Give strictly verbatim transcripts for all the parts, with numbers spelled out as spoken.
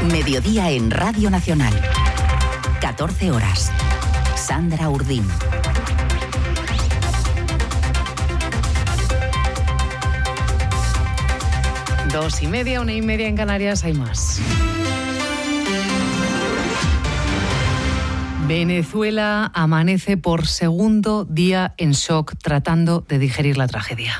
Mediodía en Radio Nacional. catorce horas. Sandra Urdín. Dos y media, una y media en Canarias, hay más. Venezuela amanece por segundo día en shock tratando de digerir la tragedia.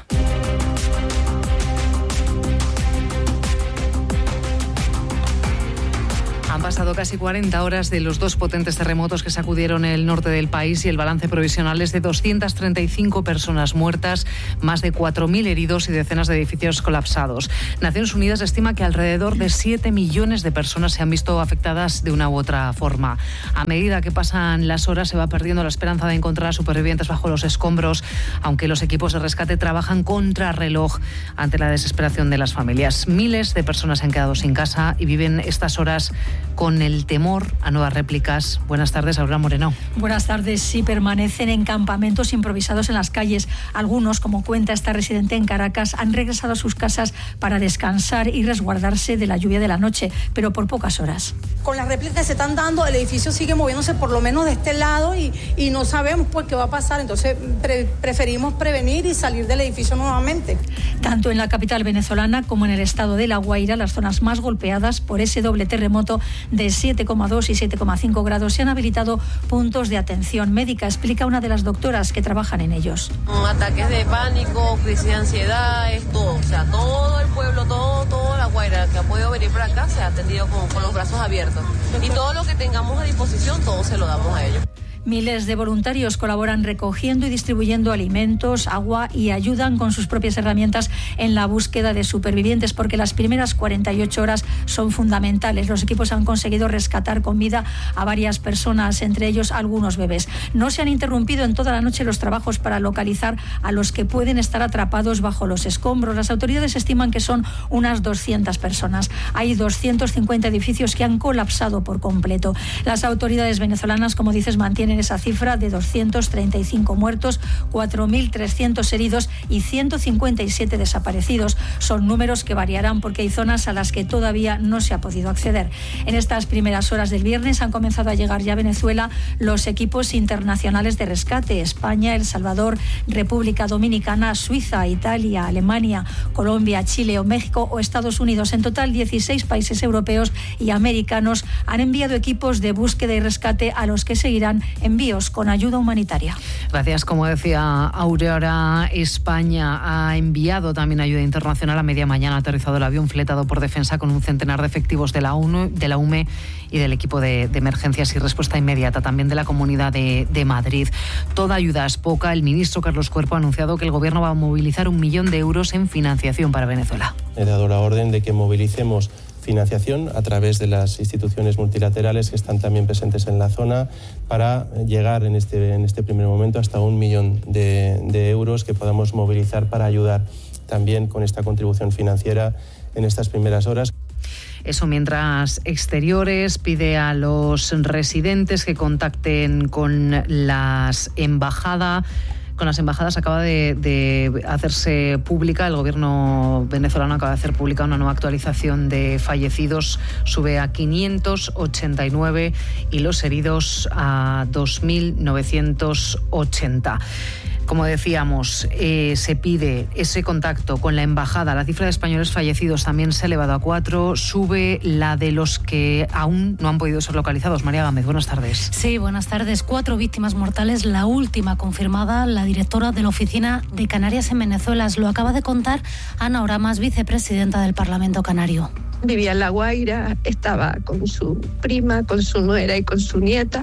Han pasado casi cuarenta horas de los dos potentes terremotos que sacudieron el norte del país y el balance provisional es de doscientas treinta y cinco personas muertas, más de cuatro mil heridos y decenas de edificios colapsados. Naciones Unidas estima que alrededor de siete millones de personas se han visto afectadas de una u otra forma. A medida que pasan las horas se va perdiendo la esperanza de encontrar a supervivientes bajo los escombros, aunque los equipos de rescate trabajan contra reloj ante la desesperación de las familias. Miles de personas se han quedado sin casa y viven estas horas con el temor a nuevas réplicas. Buenas tardes, Aurora Moreno. Buenas tardes. Sí, permanecen en campamentos improvisados en las calles. Algunos, como cuenta esta residente en Caracas, han regresado a sus casas para descansar y resguardarse de la lluvia de la noche, pero por pocas horas. Con las réplicas que se están dando, el edificio sigue moviéndose por lo menos de este lado y, y no sabemos por qué va a pasar. Entonces pre- preferimos prevenir y salir del edificio nuevamente. Tanto en la capital venezolana como en el estado de La Guaira, las zonas más golpeadas por ese doble terremoto de siete coma dos y siete coma cinco grados, se han habilitado puntos de atención médica, explica una de las doctoras que trabajan en ellos. Ataques de pánico, crisis de ansiedad, es todo, o sea, todo el pueblo, todo, toda La Guaira que ha podido venir para acá se ha atendido con, con los brazos abiertos. Y todo lo que tengamos a disposición, todo se lo damos a ellos. Miles de voluntarios colaboran recogiendo y distribuyendo alimentos, agua y ayudan con sus propias herramientas en la búsqueda de supervivientes, porque las primeras cuarenta y ocho horas son fundamentales. Los equipos han conseguido rescatar con vida a varias personas, entre ellos algunos bebés. No se han interrumpido en toda la noche los trabajos para localizar a los que pueden estar atrapados bajo los escombros. Las autoridades estiman que son unas doscientas personas. Hay doscientos cincuenta edificios que han colapsado por completo. Las autoridades venezolanas, como dices, mantienen esa cifra de doscientos treinta y cinco muertos, cuatro mil trescientos heridos y ciento cincuenta y siete desaparecidos. Son números que variarán porque hay zonas a las que todavía no se ha podido acceder. En estas primeras horas del viernes han comenzado a llegar ya a Venezuela los equipos internacionales de rescate: España, El Salvador, República Dominicana, Suiza, Italia, Alemania, Colombia, Chile o México o Estados Unidos. En total, dieciséis países europeos y americanos han enviado equipos de búsqueda y rescate, a los que seguirán envíos con ayuda humanitaria. Gracias. Como decía Aurora, España ha enviado también ayuda internacional. A media mañana ha aterrizado el avión fletado por Defensa con un centenar de efectivos de la ONU, de la U M E y del equipo de, de emergencias y respuesta inmediata, también de la Comunidad de, de Madrid. Toda ayuda es poca. El ministro Carlos Cuerpo ha anunciado que el Gobierno va a movilizar un millón de euros en financiación para Venezuela. He dado la orden de que movilicemos financiación a través de las instituciones multilaterales que están también presentes en la zona para llegar en este, en este primer momento hasta un millón de, de euros que podamos movilizar para ayudar también con esta contribución financiera en estas primeras horas. Eso mientras Exteriores pide a los residentes que contacten con las embajadas. Con las embajadas acaba de, de hacerse pública, el gobierno venezolano acaba de hacer pública una nueva actualización de fallecidos, sube a quinientos ochenta y nueve y los heridos a dos mil novecientos ochenta. Como decíamos, eh, se pide ese contacto con la embajada. La cifra de españoles fallecidos también se ha elevado a cuatro. Sube la de los que aún no han podido ser localizados. María Gámez, buenas tardes. Sí, buenas tardes. Cuatro víctimas mortales, la última confirmada, la directora de la Oficina de Canarias en Venezuela. Lo acaba de contar Ana Oramas, vicepresidenta del Parlamento Canario. Vivía en La Guaira, estaba con su prima, con su nuera y con su nieta,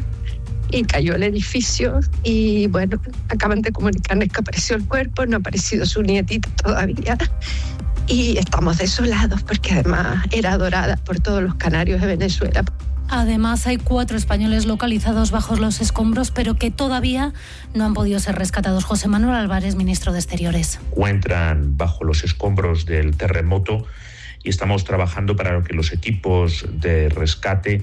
y cayó el edificio y bueno, acaban de comunicarnos que apareció el cuerpo, no ha aparecido su nietita todavía y estamos desolados porque además era adorada por todos los canarios de Venezuela. Además, hay cuatro españoles localizados bajo los escombros, pero que todavía no han podido ser rescatados. José Manuel Álvarez, ministro de Exteriores. Encuentran bajo los escombros del terremoto y estamos trabajando para que los equipos de rescate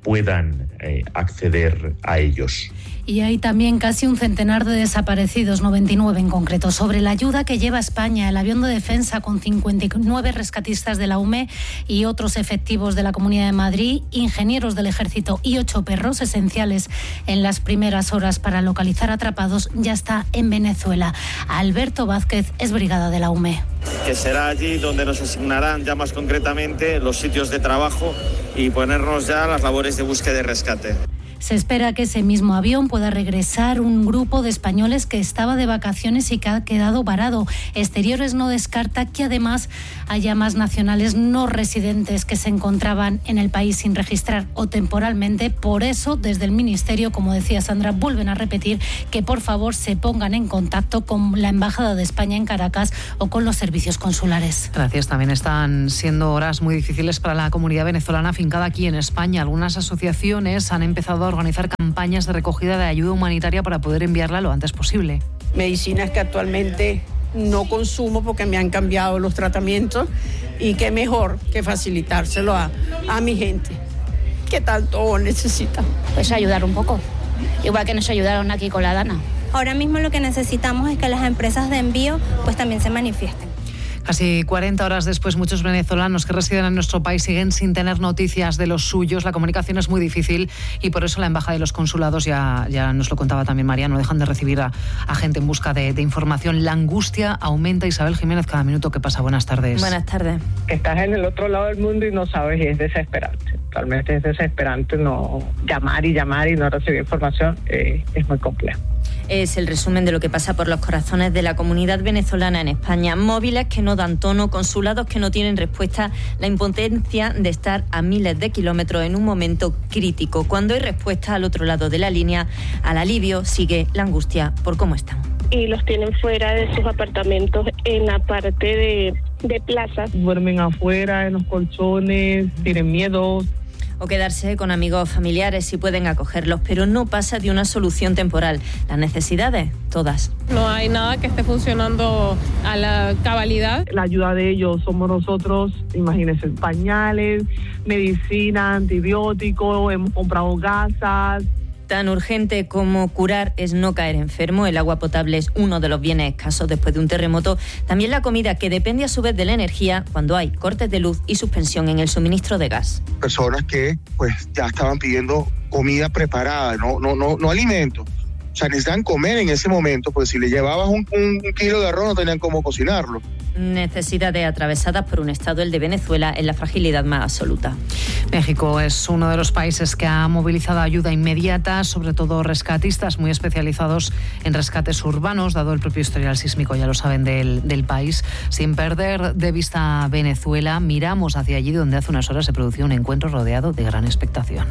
puedan eh, acceder a ellos. Y hay también casi un centenar de desaparecidos, noventa y nueve en concreto. Sobre la ayuda que lleva España, el avión de defensa con cincuenta y nueve rescatistas de la U M E y otros efectivos de la Comunidad de Madrid, ingenieros del Ejército y ocho perros esenciales en las primeras horas para localizar atrapados, ya está en Venezuela. Alberto Vázquez es brigada de la U M E. Que será allí donde nos asignarán ya más concretamente los sitios de trabajo y ponernos ya a las labores de búsqueda y rescate. Se espera que ese mismo avión pueda regresar un grupo de españoles que estaba de vacaciones y que ha quedado varado. Exteriores no descarta que además haya más nacionales no residentes que se encontraban en el país sin registrar o temporalmente. Por eso, desde el Ministerio, como decía Sandra, vuelven a repetir que por favor se pongan en contacto con la Embajada de España en Caracas o con los servicios consulares. Gracias. También están siendo horas muy difíciles para la comunidad venezolana afincada aquí en España. Algunas asociaciones han empezado a organizar campañas de recogida de ayuda humanitaria para poder enviarla lo antes posible. Medicinas que actualmente no consumo porque me han cambiado los tratamientos y qué mejor que facilitárselo a, a mi gente que tanto necesita. Pues ayudar un poco, igual que nos ayudaron aquí con la Dana. Ahora mismo lo que necesitamos es que las empresas de envío pues también se manifiesten. Casi cuarenta horas después, muchos venezolanos que residen en nuestro país siguen sin tener noticias de los suyos. La comunicación es muy difícil y por eso la embajada y los consulados, ya, ya nos lo contaba también María, no dejan de recibir a, a gente en busca de, de información. La angustia aumenta. Isabel Jiménez, cada minuto que pasa. Buenas tardes. Buenas tardes. Estás en el otro lado del mundo y no sabes, y es desesperante. Realmente es desesperante no llamar y llamar y no recibir información. Eh, es muy complejo. Es el resumen de lo que pasa por los corazones de la comunidad venezolana en España. Móviles que no dan tono, consulados que no tienen respuesta, la impotencia de estar a miles de kilómetros en un momento crítico. Cuando hay respuesta al otro lado de la línea, al alivio sigue la angustia por cómo están. Y los tienen fuera de sus apartamentos en la parte de, de plaza. Duermen afuera, en los colchones, tienen miedo. O quedarse con amigos familiares si pueden acogerlos, pero no pasa de una solución temporal. Las necesidades, todas. No hay nada que esté funcionando a la cabalidad. La ayuda de ellos somos nosotros, imagínense, pañales, medicina, antibióticos, hemos comprado gasas. Tan urgente como curar es no caer enfermo. El agua potable es uno de los bienes escasos después de un terremoto. También la comida, que depende a su vez de la energía cuando hay cortes de luz y suspensión en el suministro de gas. Personas que pues ya estaban pidiendo comida preparada, no, no, no, no alimentos. O sea, necesitan comer en ese momento, pues si le llevabas un, un, un kilo de arroz no tenían cómo cocinarlo. Necesidades atravesadas por un estado, el de Venezuela, en la fragilidad más absoluta. México es uno de los países que ha movilizado ayuda inmediata, sobre todo rescatistas muy especializados en rescates urbanos, dado el propio historial sísmico, ya lo saben, del, del país. Sin perder de vista Venezuela, miramos hacia allí donde hace unas horas se produjo un encuentro rodeado de gran expectación.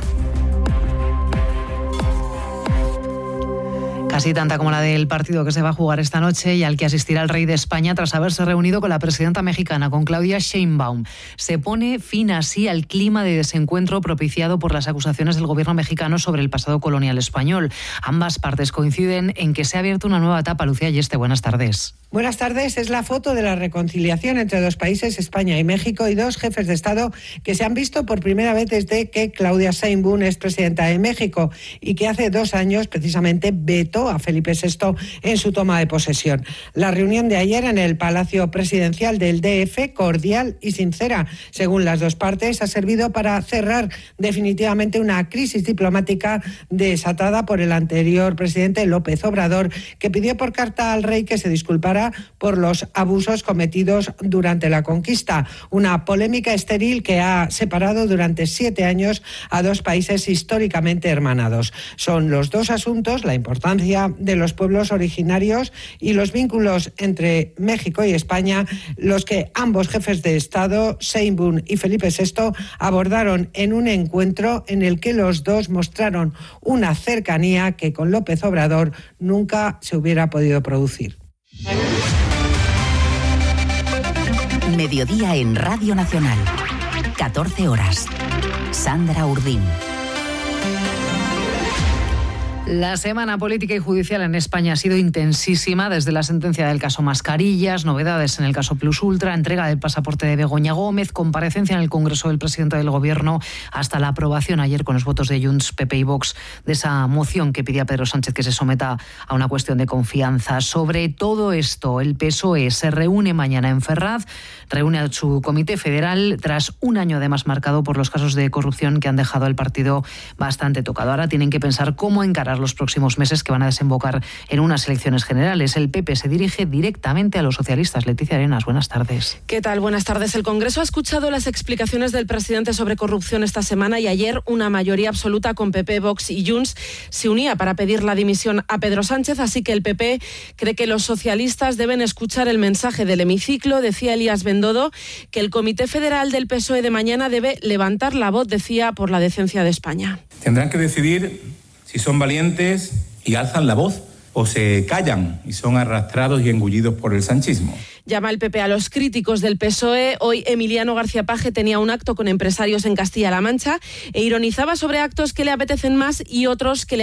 Casi tanta como la del partido que se va a jugar esta noche y al que asistirá el rey de España tras haberse reunido con la presidenta mexicana, con Claudia Sheinbaum. Se pone fin así al clima de desencuentro propiciado por las acusaciones del gobierno mexicano sobre el pasado colonial español. Ambas partes coinciden en que se ha abierto una nueva etapa. Lucía Yeste, buenas tardes. Buenas tardes. Es la foto de la reconciliación entre dos países, España y México, y dos jefes de Estado que se han visto por primera vez desde que Claudia Sheinbaum es presidenta de México y que hace dos años precisamente vetó a Felipe sexto en su toma de posesión. La reunión de ayer en el Palacio Presidencial del D F, cordial y sincera, según las dos partes, ha servido para cerrar definitivamente una crisis diplomática desatada por el anterior presidente López Obrador, que pidió por carta al rey que se disculpara por los abusos cometidos durante la conquista. Una polémica estéril que ha separado durante siete años a dos países históricamente hermanados. Son los dos asuntos, la importancia de los pueblos originarios y los vínculos entre México y España, los que ambos jefes de Estado, Sheinbaum y Felipe sexto, abordaron en un encuentro en el que los dos mostraron una cercanía que con López Obrador nunca se hubiera podido producir. Mediodía en Radio Nacional. catorce horas. Sandra Urdín. La semana política y judicial en España ha sido intensísima, desde la sentencia del caso Mascarillas, novedades en el caso Plus Ultra, entrega del pasaporte de Begoña Gómez, comparecencia en el Congreso del presidente del Gobierno, hasta la aprobación ayer con los votos de Junts, P P y Vox de esa moción que pedía Pedro Sánchez que se someta a una cuestión de confianza. Sobre todo esto, el P S O E se reúne mañana en Ferraz, reúne a su comité federal tras un año además marcado por los casos de corrupción que han dejado al partido bastante tocado. Ahora tienen que pensar cómo encarar los próximos meses que van a desembocar en unas elecciones generales. El P P se dirige directamente a los socialistas. Leticia Arenas, buenas tardes. ¿Qué tal? Buenas tardes. El Congreso ha escuchado las explicaciones del presidente sobre corrupción esta semana y ayer una mayoría absoluta con P P, Vox y Junts se unía para pedir la dimisión a Pedro Sánchez, así que el P P cree que los socialistas deben escuchar el mensaje del hemiciclo. Decía Elías Bendodo que el Comité Federal del P S O E de mañana debe levantar la voz, decía, por la decencia de España. Tendrán que decidir si son valientes y alzan la voz o se callan y son arrastrados y engullidos por el sanchismo. Llama el P P a los críticos del P S O E. Hoy Emiliano García Paje tenía un acto con empresarios en Castilla-La Mancha e ironizaba sobre actos que le apetecen más y otros que le